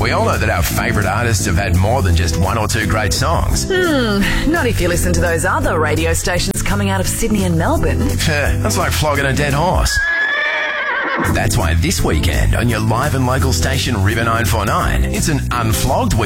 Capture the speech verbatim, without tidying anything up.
We all know that our favourite artists have had more than just one or two great songs. Hmm, not if you listen to those other radio stations coming out of Sydney and Melbourne. That's like flogging a dead horse. That's why this weekend on your live and local station River nine four nine, it's an unflogged weekend.